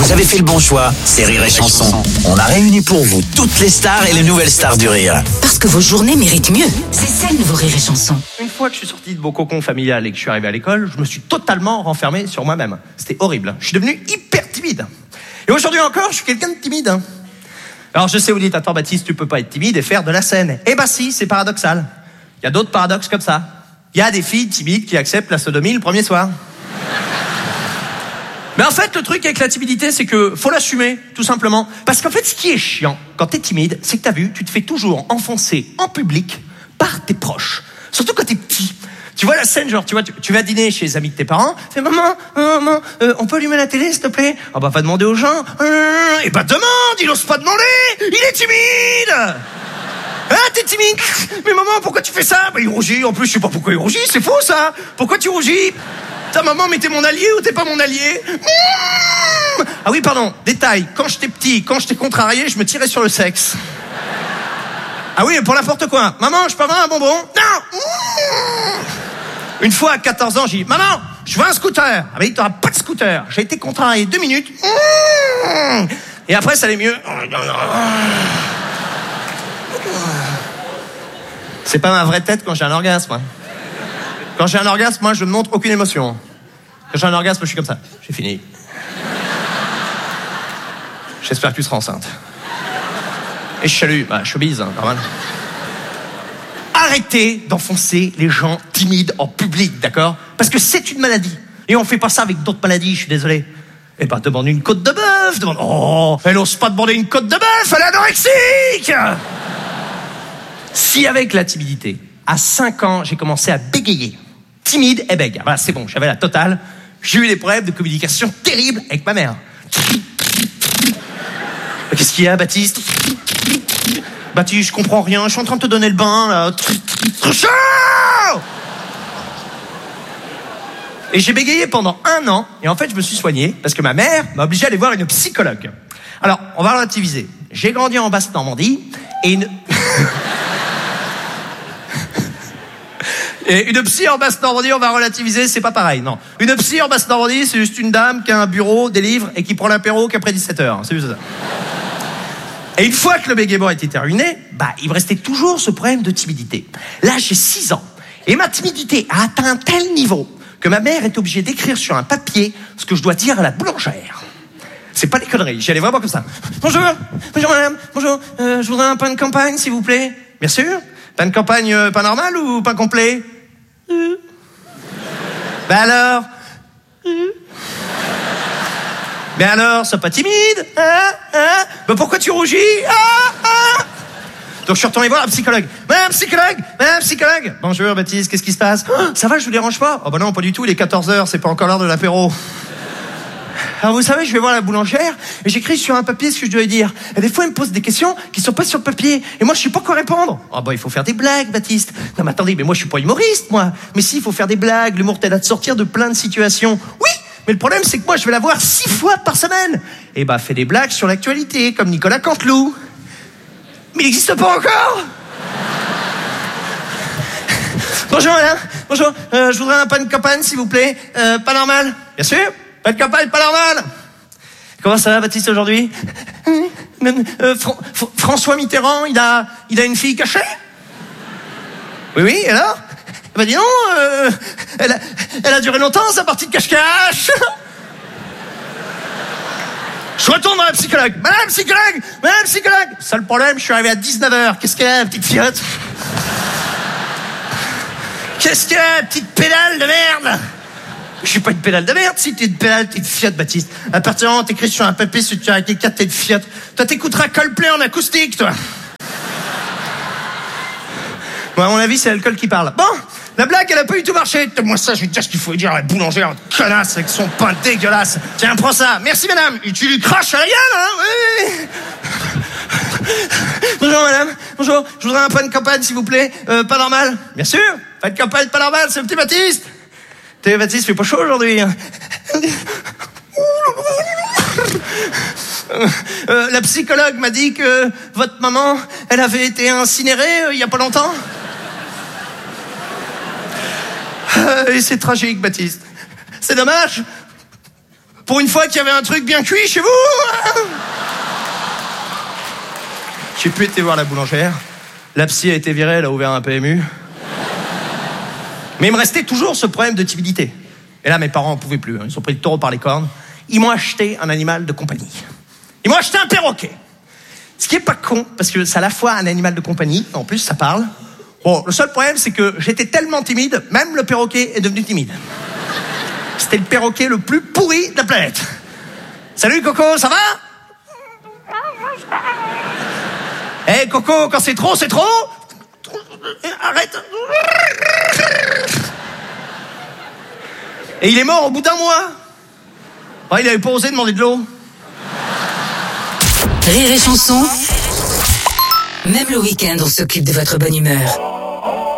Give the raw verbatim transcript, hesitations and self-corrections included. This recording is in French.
Vous avez fait le bon choix, c'est Rire et Chanson. On a réuni pour vous toutes les stars et les nouvelles stars du rire. Parce que vos journées méritent mieux. C'est ça le nouveau Rire et Chanson. Une fois que je suis sorti de mon cocon familial et que je suis arrivé à l'école, je me suis totalement renfermé sur moi-même. C'était horrible. Je suis devenu hyper timide. Et aujourd'hui encore, je suis quelqu'un de timide. Alors je sais, vous dites, attends Baptiste, tu peux pas être timide et faire de la scène. Eh ben si, c'est paradoxal. Il y a d'autres paradoxes comme ça. Il y a des filles timides qui acceptent la sodomie le premier soir. Mais en fait, le truc avec la timidité, c'est que faut l'assumer, tout simplement. Parce qu'en fait, ce qui est chiant quand t'es timide, c'est que t'as vu, tu te fais toujours enfoncer en public par tes proches. Surtout quand t'es petit. Tu vois la scène, genre, tu vois, tu, tu vas dîner chez les amis de tes parents, tu fais, maman, maman, euh, on peut allumer la télé, s'il te plaît? Ah bah, va demander aux gens. Euh, et bah, demande, il ose pas demander, il est timide! Ah, t'es timide? Mais maman, pourquoi tu fais ça? Bah, il rougit, en plus, je sais pas pourquoi il rougit, c'est faux, ça! Pourquoi tu rougis? Ta maman, mais t'es mon allié ou t'es pas mon allié? Mmh. Ah oui, pardon, détail, quand j'étais petit, quand j'étais contrarié, je me tirais sur le sexe. Ah oui, pour n'importe quoi. Maman, je peux avoir un bonbon? Non. Mmh. Une fois à quatorze ans, j'ai dit, maman, je veux un scooter. Ah oui, t'auras pas de scooter. J'ai été contrarié deux minutes. Mmh. Et après, ça allait mieux. C'est pas ma vraie tête quand j'ai un orgasme. Quand j'ai un orgasme, moi, je ne montre aucune émotion. Quand j'ai un orgasme, je suis comme ça. J'ai fini. J'espère que tu seras enceinte. Et je salue, bah, showbiz, hein, normal. Arrêtez d'enfoncer les gens timides en public, d'accord? Parce que c'est une maladie. Et on fait pas ça avec d'autres maladies, je suis désolé. Eh ben, demande une côte de bœuf, demande... Oh, elle ose pas demander une côte de bœuf, elle est anorexique! Si avec la timidité, à cinq ans, j'ai commencé à bégayer. Timide et bègue. Voilà, c'est bon, j'avais la totale. J'ai eu des problèmes de communication terribles avec ma mère. Qu'est-ce qu'il y a, Baptiste? Baptiste, je comprends rien, je suis en train de te donner le bain, là. Trop chaud! Et j'ai bégayé pendant un an, et en fait, je me suis soigné, parce que ma mère m'a obligé à aller voir une psychologue. Alors, on va relativiser. J'ai grandi en Basse-Normandie, et une... Et une psy en Basse-Normandie, on va relativiser, c'est pas pareil, non. Une psy en Basse-Normandie, c'est juste une dame qui a un bureau, des livres, et qui prend l'apéro qu'après dix-sept heures. C'est juste ça. Et une fois que le bégaiement était terminé, bah, il me restait toujours ce problème de timidité. Là, j'ai six ans. Et ma timidité a atteint un tel niveau que ma mère est obligée d'écrire sur un papier ce que je dois dire à la boulangère. C'est pas des conneries, j'y allais vraiment comme ça. Bonjour, bonjour madame, bonjour, euh, je voudrais un pain de campagne, s'il vous plaît. Bien sûr. Pain de campagne, euh, pas normal ou pas complet? Euh. Ben alors euh. Ben alors, sois pas timide, hein, hein? Ben pourquoi tu rougis? Ah, ah. Donc je suis retourné voir la psychologue. Madame psychologue, madame psychologue. Bonjour Baptiste, qu'est-ce qui se passe? Oh, ça va, je vous dérange pas? Oh ben non, pas du tout, il est quatorze heures, c'est pas encore l'heure de l'apéro. Alors vous savez, je vais voir la boulangère et j'écris sur un papier ce que je dois dire. Et des fois, elle me pose des questions qui sont pas sur le papier. Et moi, je sais pas quoi répondre. Ah bah, il faut faire des blagues, Baptiste. Non mais attendez, mais moi, je suis pas humoriste, moi. Mais si, il faut faire des blagues. L'humour t'aide à te sortir de plein de situations. Oui, mais le problème, c'est que moi, je vais la voir six fois par semaine. Et bah, fais des blagues sur l'actualité, comme Nicolas Canteloup. Mais il n'existe pas encore. Bonjour, madame. Bonjour. Euh, je voudrais un pain de campagne, s'il vous plaît. Euh, pas normal. Bien sûr. Pas de campagne, pas normal. Comment ça va, Baptiste, aujourd'hui? euh, Fr- Fr- François Mitterrand, il a, il a une fille cachée? Oui, oui, et alors? Ben dis non, euh, elle, a, elle a duré longtemps, sa partie de cache-cache. Je retourne dans la psychologue. Madame psychologue, madame psychologue. Seul problème, je suis arrivé à dix-neuf heures. Qu'est-ce qu'il y a, petite fiotte? Qu'est-ce qu'il y a, petite pédale de merde? Je suis pas une pédale de merde, si t'es une pédale, t'es une fiotte, Baptiste. À partir du moment où t'écris sur un papier, si tu as avec les quatre, t'es une fiotte. Toi, t'écouteras Coldplay en acoustique, toi. Bon, à mon avis, c'est l'alcool qui parle. Bon, la blague, elle a pas du tout marché. Moi, ça, je vais te dire ce qu'il faut dire à la boulangère, connasse, avec son pain dégueulasse. Tiens, prends ça. Merci, madame. Et tu lui craches à la gueule, hein? Oui, oui. Bonjour, madame. Bonjour. Je voudrais un pain de campagne, s'il vous plaît. Euh, pas normal. Bien sûr. Pain de campagne, pas normal. C'est le petit Baptiste. T'es Baptiste, il fait pas chaud aujourd'hui. Euh, la psychologue m'a dit que votre maman, elle avait été incinérée euh, il y a pas longtemps. Euh, et c'est tragique, Baptiste. C'est dommage. Pour une fois qu'il y avait un truc bien cuit chez vous. J'ai pu été voir la boulangère. La psy a été virée, elle a ouvert un P M U. Mais il me restait toujours ce problème de timidité. Et là, mes parents en pouvaient plus. Ils ont pris le taureau par les cornes. Ils m'ont acheté un animal de compagnie. Ils m'ont acheté un perroquet. Ce qui est pas con, parce que c'est à la fois un animal de compagnie, en plus ça parle. Bon, le seul problème, c'est que j'étais tellement timide, même le perroquet est devenu timide. C'était le perroquet le plus pourri de la planète. Salut Coco, ça va? Eh hey, Coco, quand c'est trop, c'est trop. Arrête. Et il est mort au bout d'un mois. Oh, il avait pas osé demander de l'eau. Rire et chanson. Même le week-end, on s'occupe de votre bonne humeur.